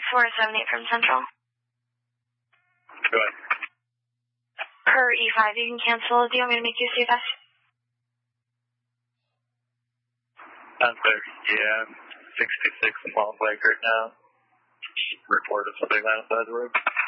478 from Central. Go ahead. Per E5, you can cancel. Do you want me to make you CFS? I'm sorry. Yeah, 66 in Long Lake right now. Report of something outside the road.